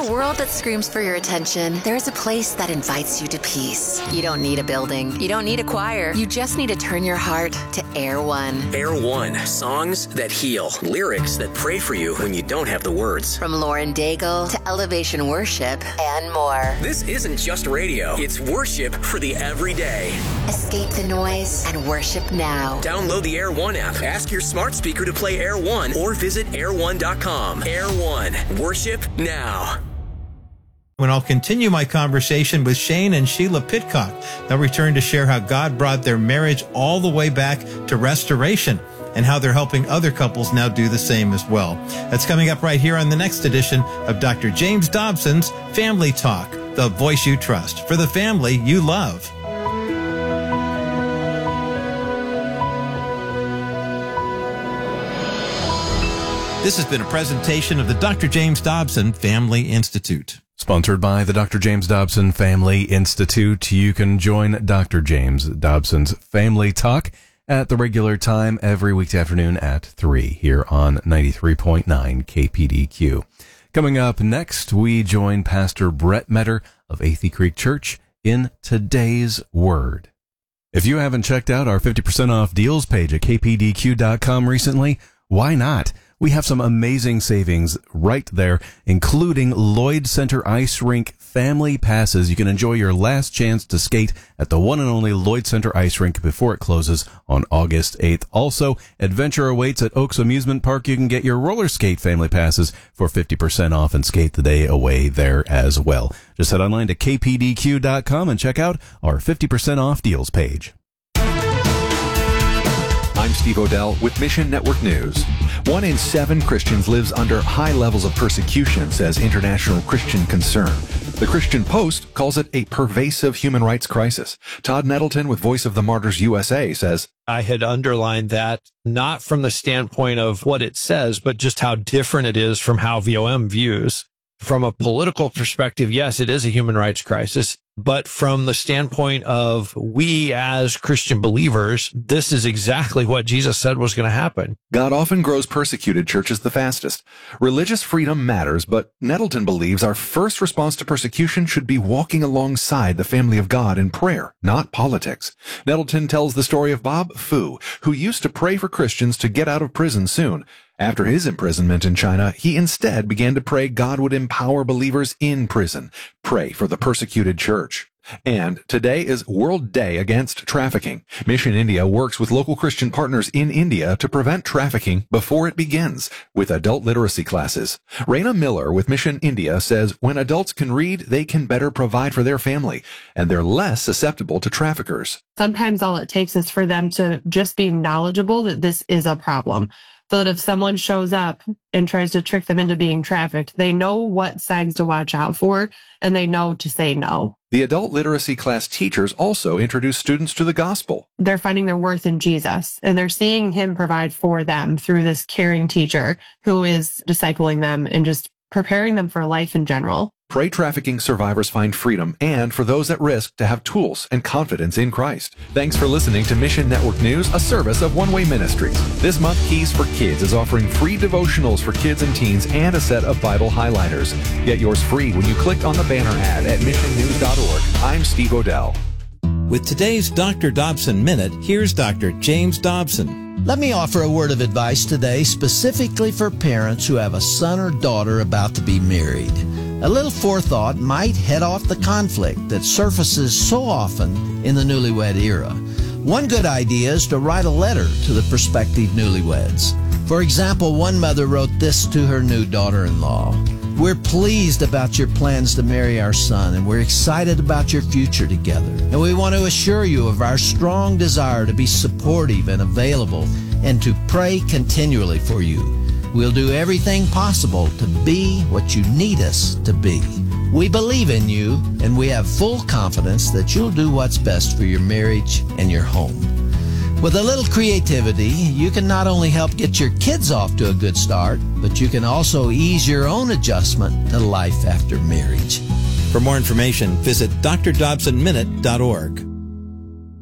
a world that screams for your attention, there's a place that invites you to peace. You don't need a building. You don't need a choir. You just need to turn your heart to Air One. Air One. Songs that heal. Lyrics that pray for you when you don't have the words. From Lauren Daigle to Elevation Worship and more. This isn't just radio. It's worship for the everyday. Escape the noise and worship now. Download the Air One app. Ask your smart speaker to play Air One or visit air1.com. Air One. Worship now. When I'll continue my conversation with Shane and Sheila Pitcock. They'll return to share how God brought their marriage all the way back to restoration and how they're helping other couples now do the same as well. That's coming up right here on the next edition of Dr. James Dobson's Family Talk, the voice you trust for the family you love. This has been a presentation of the Dr. James Dobson Family Institute. Sponsored by the Dr. James Dobson Family Institute. You can join Dr. James Dobson's Family Talk at the regular time every weekday afternoon at 3 here on 93.9 KPDQ. Coming up next, we join Pastor Brett Metter of Athey Creek Church in Today's Word. If you haven't checked out our 50% off deals page at kpdq.com recently, why not? We have some amazing savings right there, including Lloyd Center Ice Rink family passes. You can enjoy your last chance to skate at the one and only Lloyd Center Ice Rink before it closes on August 8th. Also, adventure awaits at Oaks Amusement Park. You can get your roller skate family passes for 50% off and skate the day away there as well. Just head online to kpdq.com and check out our 50% off deals page. I'm Steve Odell with Mission Network News. 1 in 7 Christians lives under high levels of persecution, says International Christian Concern. The Christian Post calls it a pervasive human rights crisis. Todd Nettleton with Voice of the Martyrs USA says, I had underlined that not from the standpoint of what it says, but just how different it is from how VOM views. From a political perspective, yes, it is a human rights crisis. But from the standpoint of we as Christian believers, this is exactly what Jesus said was going to happen. God often grows persecuted churches the fastest. Religious freedom matters, but Nettleton believes our first response to persecution should be walking alongside the family of God in prayer, not politics. Nettleton tells the story of Bob Fu, who used to pray for Christians to get out of prison soon. After his imprisonment in China, he instead began to pray God would empower believers in prison. Pray for the persecuted church. And today is World Day Against Trafficking. Mission India works with local Christian partners in India to prevent trafficking before it begins with adult literacy classes. Raina Miller with Mission India says when adults can read, they can better provide for their family, and they're less susceptible to traffickers. Sometimes all it takes is for them to just be knowledgeable that this is a problem. So that if someone shows up and tries to trick them into being trafficked, they know what signs to watch out for, and they know to say no. The adult literacy class teachers also introduce students to the gospel. They're finding their worth in Jesus, and they're seeing him provide for them through this caring teacher who is discipling them and just preparing them for life in general. Pray trafficking survivors find freedom, and for those at risk to have tools and confidence in Christ. Thanks for listening to Mission Network News, a service of One Way Ministries. This month, Keys for Kids is offering free devotionals for kids and teens and a set of Bible highlighters. Get yours free when you click on the banner ad at missionnews.org. I'm Steve Odell. With today's Dr. Dobson Minute, here's Dr. James Dobson. Let me offer a word of advice today specifically for parents who have a son or daughter about to be married. A little forethought might head off the conflict that surfaces so often in the newlywed era. One good idea is to write a letter to the prospective newlyweds. For example, one mother wrote this to her new daughter-in-law. We're pleased about your plans to marry our son, and we're excited about your future together. And we want to assure you of our strong desire to be supportive and available and to pray continually for you. We'll do everything possible to be what you need us to be. We believe in you, and we have full confidence that you'll do what's best for your marriage and your home. With a little creativity, you can not only help get your kids off to a good start, but you can also ease your own adjustment to life after marriage. For more information, visit drdobsonminute.org.